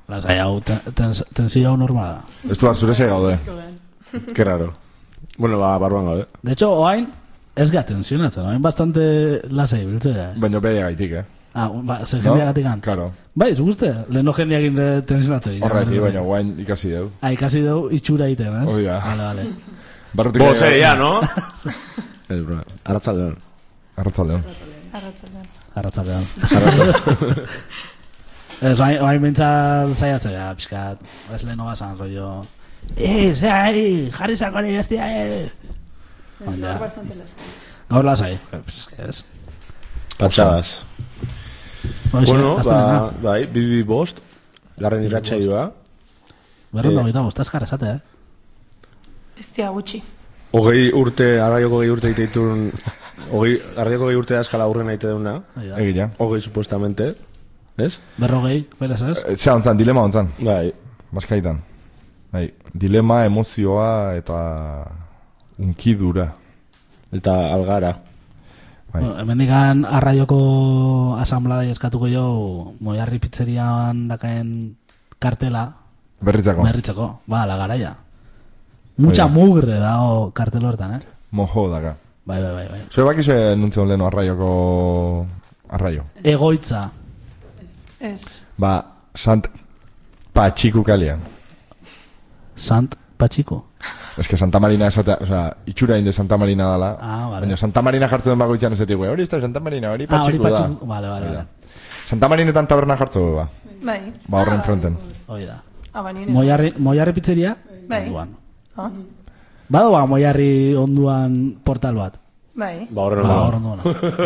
Lasai, hau tensio hau normala da. Ez du azurese gaude. Qué raro. Bueno, barruan gaude. De hecho, oain ez ga tensionatzen, oain bastante lasai biltzea. Baina bedia gaitik, Ze jendea gatikan. Claro. Bai, zu guzti, leheno jendeakin tensionatzen. Horretik, baina guain ikasi deu. Ikasi deu itxura iten, ez? Oida. Vale. Vos, ya, ¿no? Arratzaldeon. Ez, oain bintzat zaiatzea, pixkat, ez leheno bazan, rollo... jarri zakori ez dia, Gaur lasai, ez? Patxabaz. Bueno, bai, bibi bost, garren irratxaioa. Berrunda hogeita bost, azkar esate, Ez dia gutxi. Arraioko 20 urte iteitun... Arraioko 20 urte askala aurren aite deuna. Egia. 20, supuestamente. Ez? 40, beraz ez? Zea ontzan, dilema ontzan. Bai. Baskaitan. Bai, dilema, emozioa eta unkidura. Eta algara. Hemendikan Arraioko asamblea eskatuko jo Moiarri pizzerian dakaen kartela berritzeko, ba, la garaia. Mucha mugre dago kartel hortan, Mojo daka. Bai. Zue bakizue nuntzen leheno Arraio? Egoitza. Ez. Ba, Sant Patxiku kalian. Sant Patxiku? Ez que Santa Marina esatea, itxura inde Santa Marina dala. Vale. Baina Santa Marina jartzen den bakoitzean ezetik, hori ez da Santa Marina, hori Patxiku da. Vale. Santa Marinetan taberna jartzen ba. Bai. Ba, horren fronten. Hoi da. Moiarri pizzeria? Bai. Badoa Moiarri onduan portal bat? Bai. Ba, horren duan.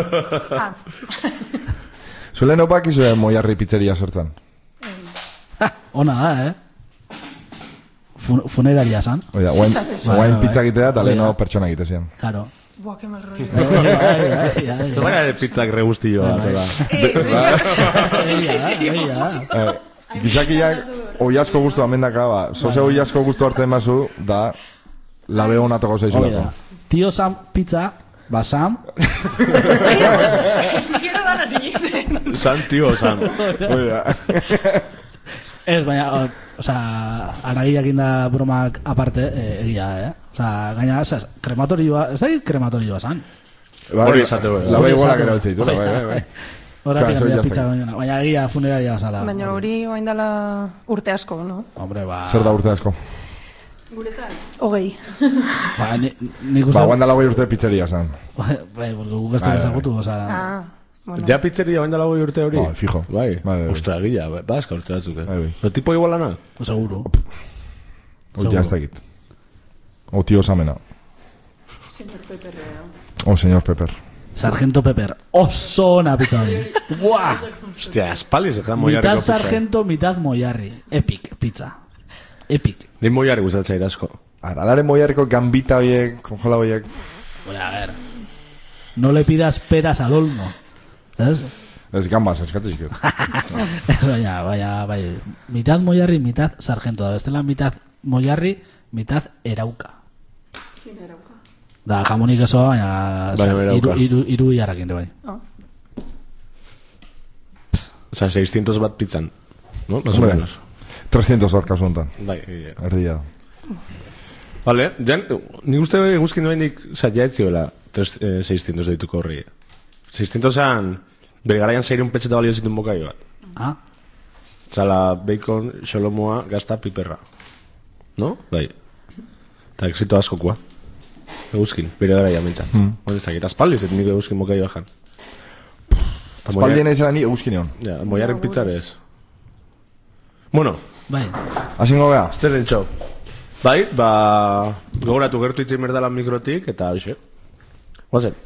Zule nopak izue Moiarri pizzeria sortzen? Ona da, Funeraria zan. Oida, guain pizza egitea eta leheno pertsona egite zian. Claro. Buah, que mal rollo. Zaga de pizzak regustilloa. Gizakiak oiasko guztu amendaka, ba. Zoze oiasko guztu hartzen mazu, da labe honatoko zeizulako. Tio Sam pizza, ba Sam. Quiero dar así gizten. Sam, tio, Sam. Ez, baina, anagiak inda bromak aparte, egia, gaina, krematorioa, ez da krematorioa zan? Hori esateu, labe igualak erabiltzeitu, bai. Horatik handia pizza gainona, baina egia funeraria bazala. Baina hori oain dala urte asko, no? Hombre, ba... Zer da urte asko? Guretan? 20. Ba, nik uste... Ba, guan dala 20 urte pizzeria zan. Bai, porque guk ez da ezagutu, Bueno. Ja pizzeria bain dela 20 urte hori? Ba, fijo. Bai. Ostra, gila, baska urte batzuk, Bai. Tipo igualana? Seguro. Ya ez dakit. O tío Samena. Señor Pepper. Señor Pepper. Sargento Pepper. Oso ona pizza hori. Buah! Hostia, espaldi zekan Moiarriko pizza. Mitad Sargento, mitad Moiarri. Epic pizza. Epic. Ni Moiarri gustatzen asko. Alare Moiarriko gambita horiek, konjola horiek. Bueno, a ver. No le pidas peras al olmo. ¿Sabes? Ez gambas, eskatzen zikot. Bai. Mitad Moiarri, mitad Sargento. Da bestela mitad Moiarri, mitad Erauka. Sin Erauka. Da jamonik esoa, baina iru iarrakin, bai. O sea, 600 bat pizzan, ¿no? Más o menos. 300 bat kasu honetan. Bai, erdia. Vale, ni uste guzkin duenik, jaetzioela 600 deituko horri. 600an, bere garaian 6 petxeta balio zituen bokaio bat. Zala, bacon, xolomoa, gazta, piperra. No? Bai. Eta exito askokua. Eguzkin, bere garaia mentzat. Ondezak, eta espaldi zet nik eguzkin bokaio bajan. Espaldien izan ni eguzkin egon. Ja, Moiarren pizzarez. Bueno. Bai. Asingo beha. Esteren txau. Bai, gogoratu gertu itzin berdala mikrotik, eta hoxe. Guazen.